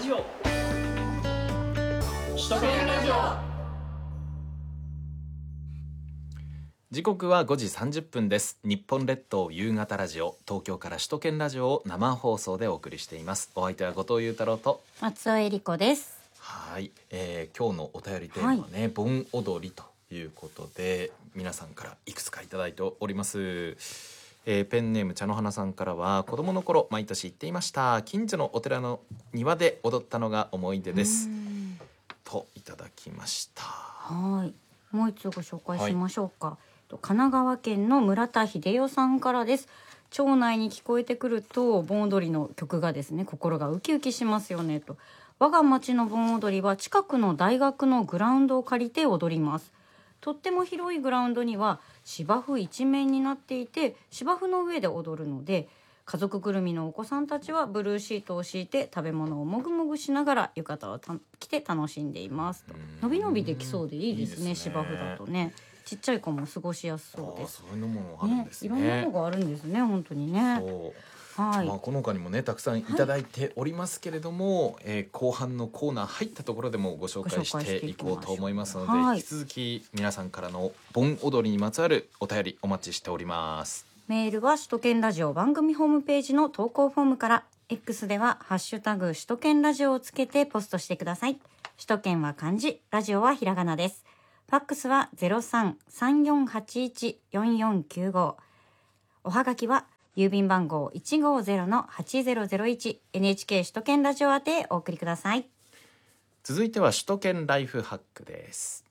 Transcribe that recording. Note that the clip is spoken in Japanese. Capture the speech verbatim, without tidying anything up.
ジオ首都圏ラジオ。 時刻はごじさんじゅっぷんです。日本列島夕方ラジオ、東京から首都圏ラジオを生放送でお送りしています。お相手は後藤裕太郎と松尾恵里子です。 はい、えー、今日のお便りテーマはね、はい、盆踊りということで皆さんからいくつかいただいております。えー、ペンネーム茶の花さんからは、子供の頃毎年行っていました。近所のお寺の庭で踊ったのが思い出ですといただきました。 はい、もう一つご紹介しましょうか。はい、神奈川県の村田秀夫さんからです。町内に聞こえてくると盆踊りの曲がですね、心がウキウキしますよねと。我が町の盆踊りは近くの大学のグラウンドを借りて踊ります。とっても広いグラウンドには芝生一面になっていて、芝生の上で踊るので、家族ぐるみのお子さんたちはブルーシートを敷いて食べ物をもぐもぐしながら浴衣を着て楽しんでいますと。のびのびできそうでいいですね。いいですね、芝生だとね、ちっちゃい子も過ごしやすそうです。 そういうものがあるんですね。 ね、いろんなのがあるんですね、本当にね。 そう、 はい、 まあ、この他にもねたくさんいただいておりますけれども、はい、えー、後半のコーナー入ったところでもご紹介していこうと思いますので、はい、引き続き皆さんからの盆踊りにまつわるお便りお待ちしております。 メールは首都圏ラジオ番組ホームページの投稿フォームから、 X ではハッシュタグ首都圏ラジオをつけてポストしてください。首都圏は漢字、ラジオはひらがなです。ファックスは ゼロさん さんよんはちいち よんよんきゅうご、 おはがきは郵便番号 いちごゼロのはちゼロゼロいち、 エヌエイチケー 首都圏ラジオ宛てお送りください。 続いては首都圏ライフハックです。